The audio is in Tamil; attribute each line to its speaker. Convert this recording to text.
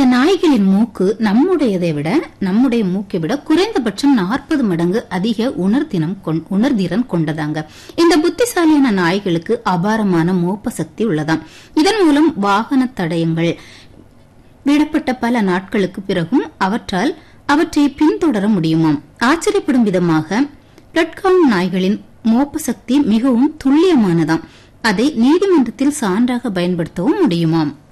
Speaker 1: நாய்களின் மூக்கு நம்முடைய மூக்கை விட குறைந்தபட்சம் 40 மடங்கு அதிக உணர்திறன் கொண்டதாங்க. இந்த புத்திசாலியான நாய்களுக்கு அபாரமான மோப்ப சக்தி உள்ளதாம். இதன் மூலம் வாகன தடயங்கள் விடப்பட்ட பல நாட்களுக்கு பிறகும் அவற்றை பின்தொடர முடியுமாம். ஆச்சரியப்படும் விதமாக பிளட்கவுண்ட் நாய்களின் மோப்ப சக்தி மிகவும் துல்லியமானதாம். அதை நீதிமன்றத்தில் சான்றாக பயன்படுத்தவும் முடியுமாம்.